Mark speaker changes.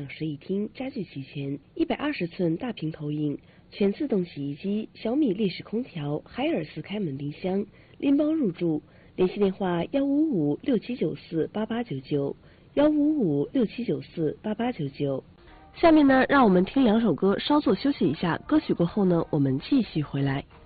Speaker 1: 室一厅家具齐全，120寸大屏投影，全自动洗衣机，小米立式空调，海尔斯开门冰箱，拎包入住。联系电话15567948899，15567948899。下面呢，让我们听2首歌，稍作休息一下。歌曲过后呢，我们继续回来。